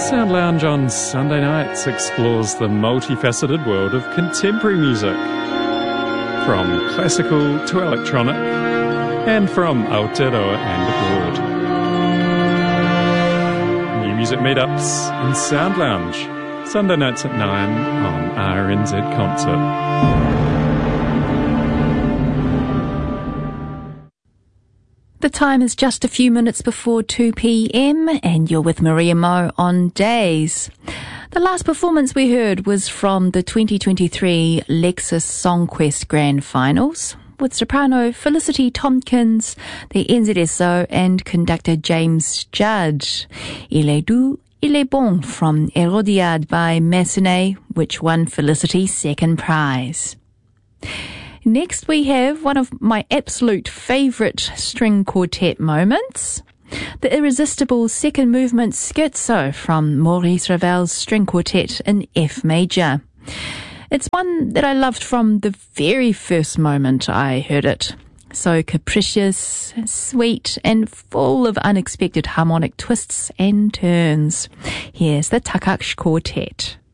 Sound Lounge on Sunday nights explores the multifaceted world of contemporary music, from classical to electronic, and from Aotearoa and abroad. New music meetups in Sound Lounge, Sunday nights at 9 on RNZ Concert. The time is just a few minutes before 2 p.m. and you're with Maria Mo on Days. The last performance we heard was from the 2023 Lexus Songquest Grand Finals, with soprano Felicity Tompkins, the NZSO and conductor James Judd. Il est doux, il est bon from Hérodiade by Massenet, which won Felicity's second prize. Next we have one of my absolute favourite string quartet moments, the irresistible second movement Scherzo from Maurice Ravel's string quartet in F major. It's one that I loved from the very first moment I heard it. So capricious, sweet, and full of unexpected harmonic twists and turns. Here's the Takach Quartet.